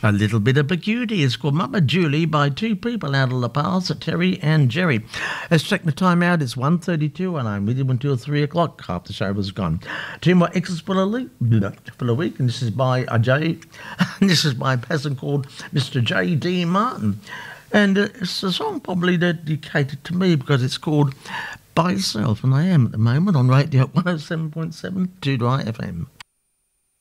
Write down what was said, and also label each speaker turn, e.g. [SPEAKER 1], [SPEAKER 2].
[SPEAKER 1] A little bit of Beauty. It's called Mama Julie by two people out of La Paz, Terry and Jerry. Let's check the time out. It's 1:32 and I'm with you until 3 o'clock. Half the show was gone. Two more extras for the week, and this is by Jay. This is by a person called Mr. J.D. Martin. And it's a song probably dedicated to me because it's called By Yourself, and I am at the moment on radio 107.7 2 FM.